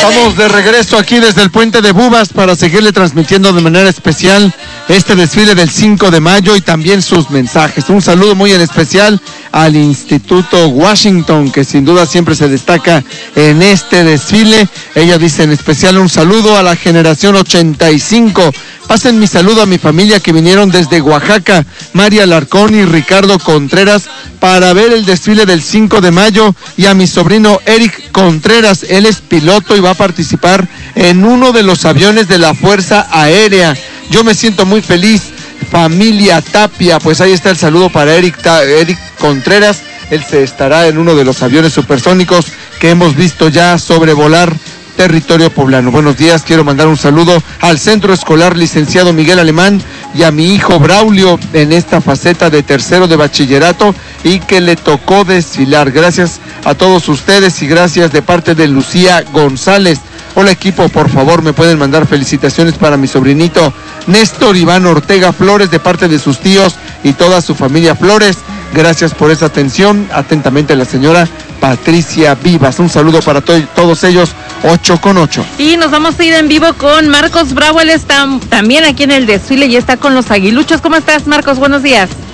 Estamos de regreso aquí desde el Puente de Bubas para seguirle transmitiendo de manera especial este desfile del 5 de mayo y también sus mensajes. Un saludo muy en especial al Instituto Washington, que sin duda siempre se destaca en este desfile. Ella dice en especial un saludo a la generación 85. Pasen mi saludo a mi familia que vinieron desde Oaxaca, María Alarcón y Ricardo Contreras, para ver el desfile del 5 de mayo, y a mi sobrino Eric Contreras. Él es piloto y va a participar en uno de los aviones de la Fuerza Aérea. Yo me siento muy feliz, familia Tapia. Pues ahí está el saludo para Eric Contreras. Él se estará en uno de los aviones supersónicos que hemos visto ya sobrevolar territorio poblano. Buenos días, quiero mandar un saludo al Centro Escolar Licenciado Miguel Alemán y a mi hijo Braulio en esta faceta de tercero de bachillerato y que le tocó desfilar. Gracias a todos ustedes y gracias de parte de Lucía González. Hola equipo, por favor me pueden mandar felicitaciones para mi sobrinito Néstor Iván Ortega Flores de parte de sus tíos y toda su familia Flores. Gracias por esa atención. Atentamente la señora Patricia Vivas. Un saludo para todos ellos, 8/8. Y nos vamos a ir en vivo con Marcos Bravo. Él está también aquí en el desfile y está con los aguiluchos. ¿Cómo estás, Marcos? Buenos días.